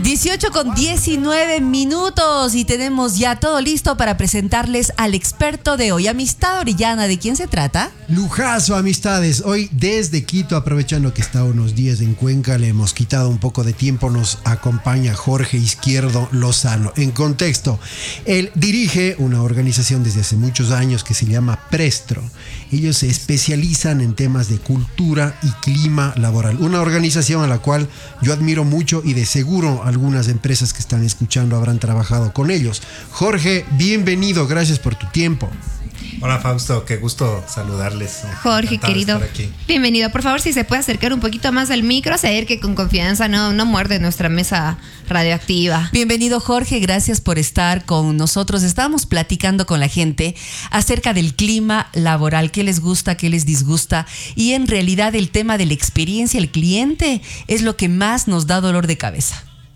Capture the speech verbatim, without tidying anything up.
dieciocho con diecinueve minutos y tenemos ya todo listo para presentarles al experto de hoy. Amistad Orellana, ¿de quién se trata? Lujazo, amistades. Hoy desde Quito, aprovechando que está unos días en Cuenca, le hemos quitado un poco de tiempo, nos acompaña Jorge Izquierdo Lozano. En contexto, él dirige una organización desde hace muchos años que se llama Prestro. Ellos se especializan en temas de cultura y clima laboral. Una organización a la cual yo admiro mucho y de seguro algunas empresas que están escuchando habrán trabajado con ellos. Jorge, bienvenido, gracias por tu tiempo. Hola Fausto, qué gusto saludarles. Jorge, Encantado querido, de estar aquí. bienvenido. Por favor, si se puede acercar un poquito más al micro, saber que con confianza no, no muerde nuestra mesa radioactiva. Bienvenido, Jorge, gracias por estar con nosotros. Estábamos platicando con la gente acerca del clima laboral, qué les gusta, qué les disgusta, y en realidad el tema de la experiencia, el cliente, es lo que más nos da dolor de cabeza.